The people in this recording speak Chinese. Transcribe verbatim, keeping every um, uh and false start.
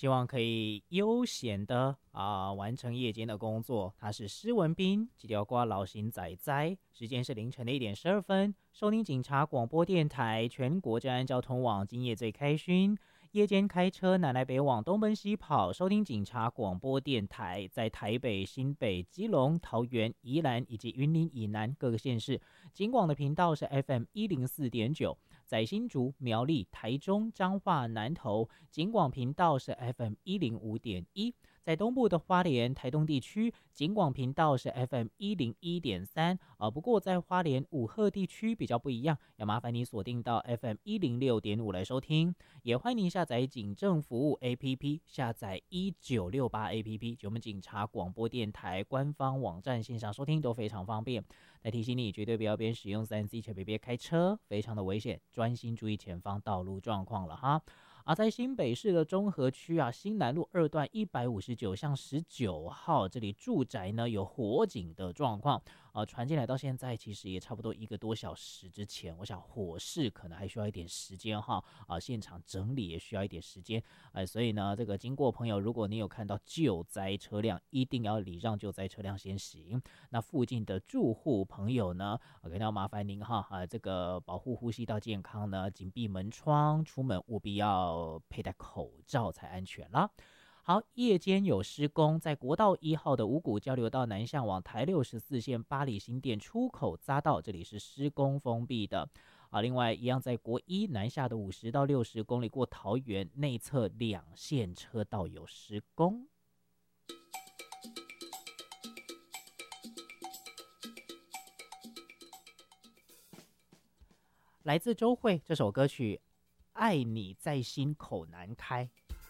希望可以悠闲的啊、呃、完成夜间的工作。他是施文斌，几条瓜老型仔仔，时间是凌晨的一点十二分，收听警察广播电台全国治安交通网，今夜最开勋。夜间开车南来北往东奔西跑，收听警察广播电台，在台北、新北、基隆、桃园、宜兰以及云林以南各个县市，警广的频道是 F M 一零四点九，在新竹、苗栗、台中、彰化、南投，警广频道是 F M 一零五点一。在东部的花莲、台东地区，警广频道是 F M 一零一点三，呃，不过在花莲五鹤地区比较不一样，要麻烦你锁定到 F M 一零六点五来收听。也欢迎您下载警政服务 A P P， 下载一九六八 A P P， 就我们警察广播电台官方网站线上收听都非常方便。来提醒你，绝对不要边使用 三 C 且别别开车，非常的危险，专心注意前方道路状况了哈。而在新北市的中和区啊，新南路二段一百五十九巷十九号，这里住宅呢有火警的状况，呃，传进来到现在其实也差不多一个多小时之前，我想火势可能还需要一点时间哈，啊、呃，现场整理也需要一点时间，呃，所以呢，这个经过朋友，如果你有看到救灾车辆，一定要礼让救灾车辆先行。那附近的住户朋友呢，可能要麻烦您哈，啊、呃，这个保护呼吸道健康呢，紧闭门窗，出门务必要佩戴口罩才安全啦。好，夜间有施工，在国道一号的五股交流道南向往台六十四线八里新店出口匝道，这里是施工封闭的。啊，另外一样在国一南下的五十到六十公里过桃园内侧两线车道有施工。来自周蕙这首歌曲《爱你在心口难开》。